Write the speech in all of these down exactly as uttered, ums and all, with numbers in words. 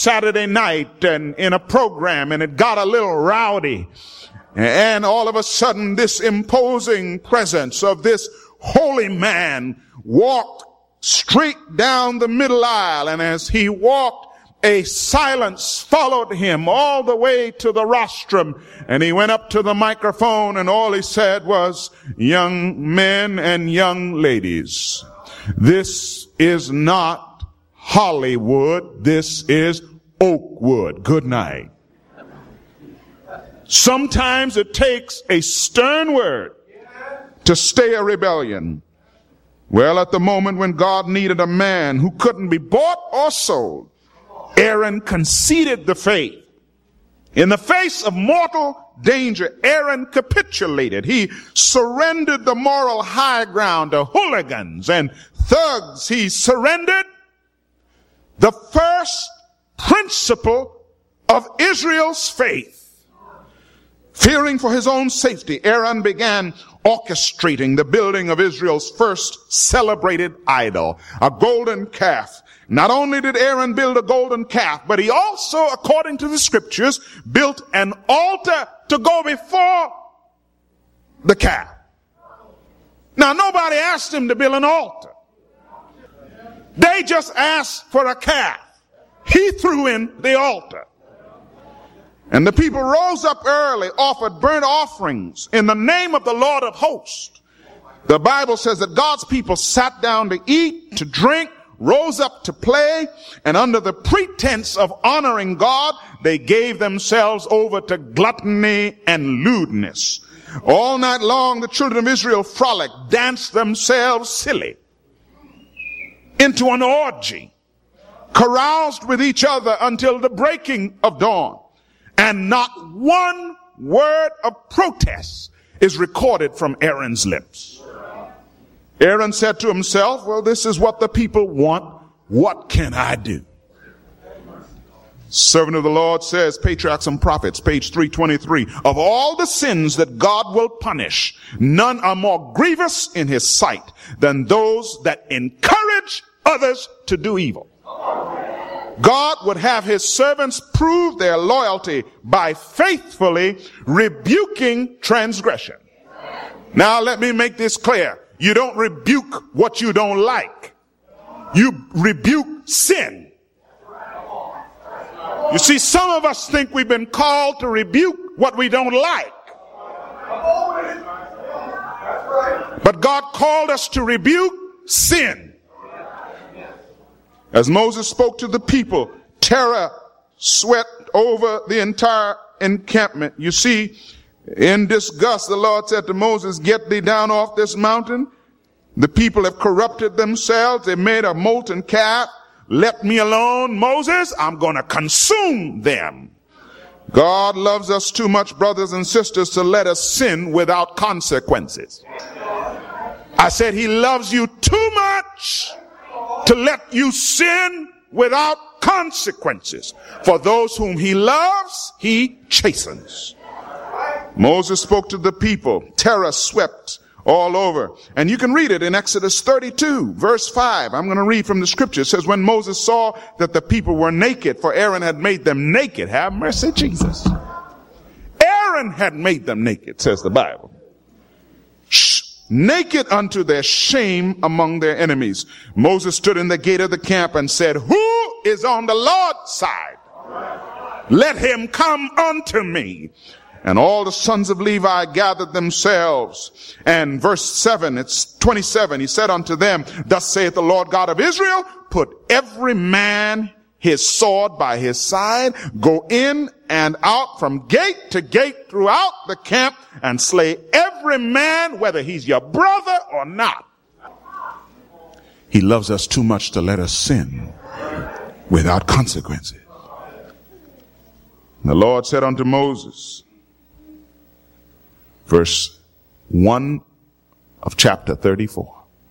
Saturday night and in a program, and it got a little rowdy. And all of a sudden, this imposing presence of this holy man walked straight down the middle aisle. And as he walked, a silence followed him all the way to the rostrum. And he went up to the microphone, and all he said was, "Young men and young ladies, this is not Hollywood. This is Oakwood. Good night." Sometimes it takes a stern word to stay a rebellion. Well, at the moment when God needed a man who couldn't be bought or sold, Aaron conceded the faith. In the face of mortal danger, Aaron capitulated. He surrendered the moral high ground to hooligans and thugs. He surrendered the first principle of Israel's faith. Fearing for his own safety, Aaron began orchestrating the building of Israel's first celebrated idol, a golden calf. Not only did Aaron build a golden calf, but he also, according to the scriptures, built an altar to go before the calf. Now, nobody asked him to build an altar. They just asked for a calf. He threw in the altar. And the people rose up early, offered burnt offerings in the name of the Lord of hosts. The Bible says that God's people sat down to eat, to drink, rose up to play, and under the pretense of honoring God, they gave themselves over to gluttony and lewdness. All night long, the children of Israel frolicked, danced themselves silly into an orgy, caroused with each other until the breaking of dawn. And not one word of protest is recorded from Aaron's lips. Aaron said to himself, well, this is what the people want. What can I do? Servant of the Lord says, Patriarchs and Prophets, page three twenty-three, of all the sins that God will punish, none are more grievous in his sight than those that encourage others to do evil. God would have his servants prove their loyalty by faithfully rebuking transgression. Now let me make this clear. You don't rebuke what you don't like. You rebuke sin. You see, some of us think we've been called to rebuke what we don't like. But God called us to rebuke sin. As Moses spoke to the people, terror swept over the entire encampment. You see, in disgust, the Lord said to Moses, get thee down off this mountain. The people have corrupted themselves. They made a molten calf. Let me alone, Moses. I'm going to consume them. God loves us too much, brothers and sisters, to let us sin without consequences. I said he loves you too much to let you sin without consequences. For those whom he loves, he chastens. Moses spoke to the people. Terror swept all over. And you can read it in Exodus thirty-two, verse five. I'm going to read from the scripture. It says, when Moses saw that the people were naked, for Aaron had made them naked. Have mercy, Jesus. Aaron had made them naked, says the Bible. Shh. Naked unto their shame among their enemies. Moses stood in the gate of the camp and said, who is on the Lord's side? Let him come unto me. And all the sons of Levi gathered themselves. And verse seven, it's twenty-seven. He said unto them, thus saith the Lord God of Israel, put every man his sword by his side, go in and out from gate to gate throughout the camp, and slay every man, whether he's your brother or not. He loves us too much to let us sin without consequences. And the Lord said unto Moses, verse one of chapter thirty-four,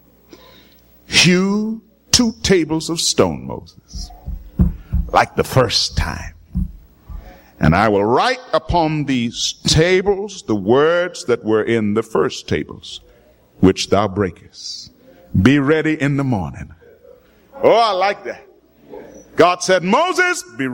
hew two tables of stone, Moses, like the first time. And I will write upon these tables the words that were in the first tables, which thou breakest. Be ready in the morning. Oh, I like that. God said, Moses, be